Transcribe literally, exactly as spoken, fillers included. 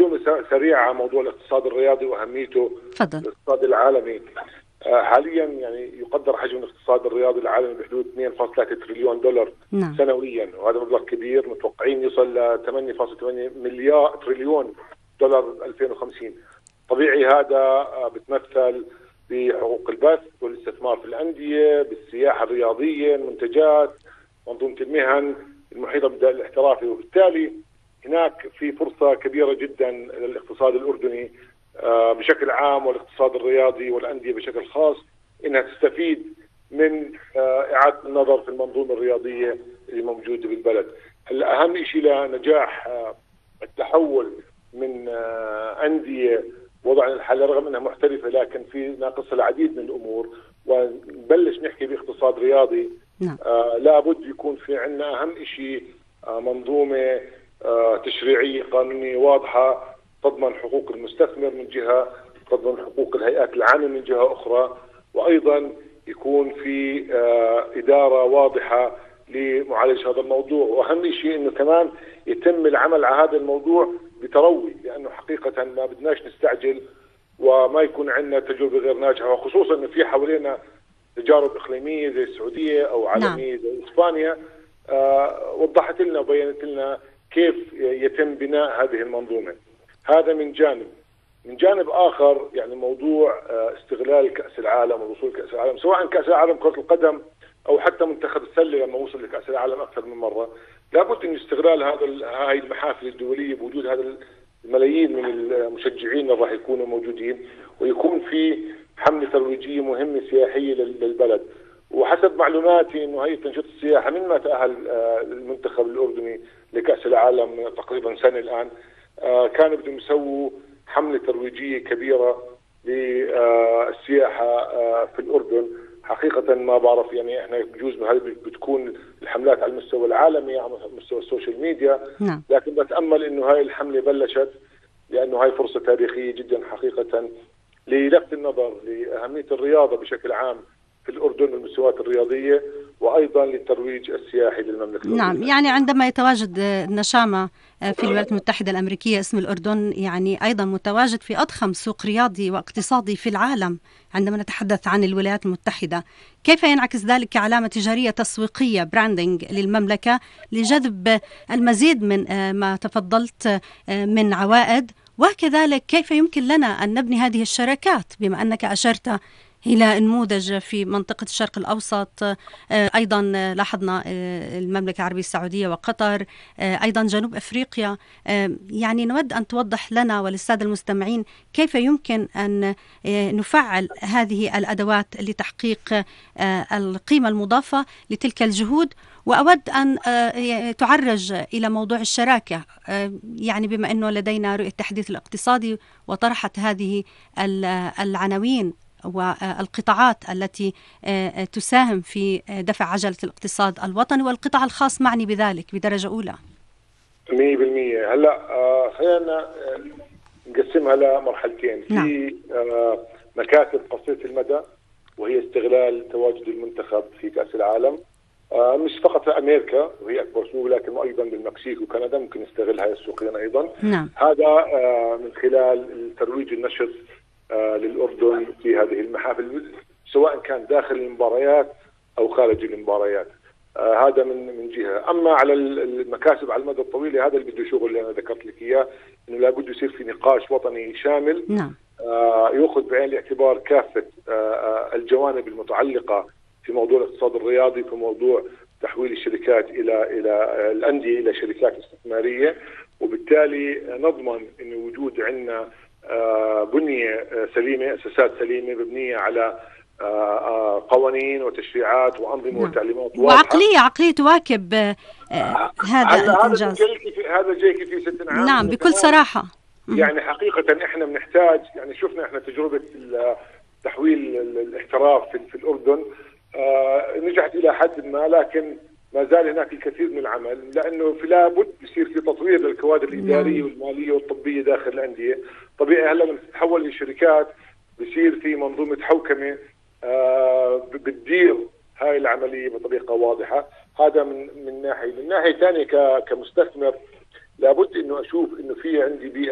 معلومة سريعة عن موضوع الاقتصاد الرياضي وأهميته تفضل. الاقتصاد العالمي. حاليا يعني يقدر حجم الاقتصاد الرياضي العالمي بحدود اثنين فاصلة ثلاثة تريليون دولار نعم. سنويا، وهذا مبلغ كبير. متوقعين يوصل ل ثمانية فاصلة ثمانية مليار تريليون دولار ألفين وخمسين. طبيعي هذا بتمثل بحقوق البث والاستثمار في الأندية، بالسياحة الرياضية، المنتجات، منظومة المهن المحيطة بالدوري الاحترافي. وبالتالي هناك في فرصة كبيرة جدا للاقتصاد الأردني بشكل عام والاقتصاد الرياضي والأندية بشكل خاص إنها تستفيد من إعادة النظر في المنظومة الرياضية اللي موجودة بالبلد. هلا أهم شيء لنجاح التحول من أندية وضع الحالة رغم أنها محترفة لكن في ناقصها العديد من الأمور، ونبلش نحكي باقتصاد رياضي. نعم. آه لابد يكون في عندنا أهم شيء آه منظومة آه تشريعية قانونية واضحة تضمن حقوق المستثمر من جهة، تضمن حقوق الهيئات العامة من جهة أخرى، وأيضا يكون في آه إدارة واضحة لمعالجة هذا الموضوع. وأهم شيء أنه كمان يتم العمل على هذا الموضوع بتروي، لأنه حقيقة ما بدناش نستعجل وما يكون عندنا تجربة غير ناجحة، وخصوصا أنه في حوالينا تجارب إقليمية زي السعودية أو عالمية نعم. زي إسبانيا آه وضحت لنا وبينت لنا كيف يتم بناء هذه المنظومة. هذا من جانب. من جانب آخر يعني موضوع آه استغلال كأس العالم ووصول كأس العالم، سواء كأس العالم كرة القدم أو حتى منتخب السلة لما وصل لكأس العالم أكثر من مرة، لابد من استغلال هذا هاي المحافل الدولية بوجود هذا الملايين من المشجعين اللي راح يكونوا موجودين، ويكون في حملة ترويجية مهمة سياحية للبلد. وحسب معلوماتي انه هيئة تنشيط السياحة من ما تأهل المنتخب الأردني لكأس العالم تقريبا سنة الآن كانوا بدهم يسووا حملة ترويجية كبيرة للسياحة في الأردن. حقيقة ما بعرف يعني احنا بجوز هذه بتكون الحملات على المستوى العالمي على مستوى السوشيال ميديا. نعم. لكن بتأمل انه هاي الحملة بلشت، لانه هاي فرصة تاريخية جدا حقيقة للفت النظر لأهمية الرياضة بشكل عام في الأردن والمستويات الرياضية، وأيضا للترويج السياحي للمملكة. نعم، يعني عندما يتواجد نشامة في الولايات المتحدة الأمريكية اسم الأردن يعني أيضا متواجد في أضخم سوق رياضي واقتصادي في العالم. عندما نتحدث عن الولايات المتحدة، كيف ينعكس ذلك كعلامة تجارية تسويقية براندنج للمملكة لجذب المزيد من ما تفضلت من عوائد، وكذلك كيف يمكن لنا أن نبني هذه الشراكات بما أنك أشرت إلى نموذج في منطقة الشرق الأوسط، أيضا لاحظنا المملكة العربية السعودية وقطر، أيضا جنوب أفريقيا. يعني نود أن توضح لنا وللسادة المستمعين كيف يمكن أن نفعل هذه الأدوات لتحقيق القيمة المضافة لتلك الجهود. وأود أن تعرج إلى موضوع الشراكة، يعني بما أنه لدينا رؤية التحديث الاقتصادي وطرحت هذه العناوين والقطاعات التي تساهم في دفع عجلة الاقتصاد الوطني، والقطاع الخاص معني بذلك بدرجة أولى. مية بالمية. هلأ خلينا نقسمها لمرحلتين. نعم. في مكاسب قصيرة المدى وهي استغلال تواجد المنتخب في كأس العالم، مش فقط في أمريكا وهي أكبر سوق، لكن أيضا بالمكسيك وكندا ممكن نستغل هاي السوقين أيضا. نعم. هذا من خلال الترويج النشط للأردن في هذه المحافل سواء كان داخل المباريات أو خارج المباريات. آه هذا من من جهة. أما على المكاسب على المدى الطويل، هذا اللي بده شغل اللي أنا ذكرت لك إياه، إنه لابد يصير في نقاش وطني شامل. نعم. آه يأخذ بعين الاعتبار كافة آه الجوانب المتعلقة في موضوع الاقتصاد الرياضي، في موضوع تحويل الشركات إلى إلى الأندية إلى شركات استثمارية، وبالتالي نضمن إنه وجود عندنا بنية سليمة، أساسات سليمة مبنية على قوانين وتشريعات وأنظمة وتعليمات واضحة، وعقلية عقلية تواكب هذا الإنجاز. هذا جاي في ست عام. نعم، بكل صراحة. يعني حقيقة إحنا بنحتاج، يعني شفنا إحنا تجربة تحويل الاحتراف في الأردن نجحت إلى حد ما، لكن ما زال هناك الكثير من العمل، لأنه في لابد يصير في تطوير للكوادر الإدارية والمالية والطبية داخل الأندية. طبيعي هلا لما تتحول للشركات بصير في منظومة حوكمة آه بتدير هاي العملية بطريقة واضحة. هذا من من ناحية. من ناحية ثانية كمستثمر لابد إنه أشوف إنه في عندي بيئة